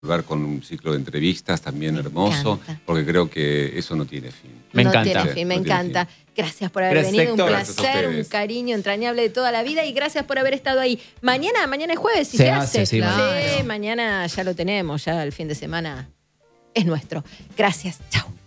con un ciclo de entrevistas también hermoso, porque creo que eso no tiene fin. Me encanta. Tiene fin, me encanta. Gracias por haber venido, Héctor. un placer, un cariño entrañable de toda la vida y gracias por haber estado ahí. Mañana es jueves, si se hace. Sí, Mañana ya lo tenemos, ya el fin de semana es nuestro. Gracias, chao.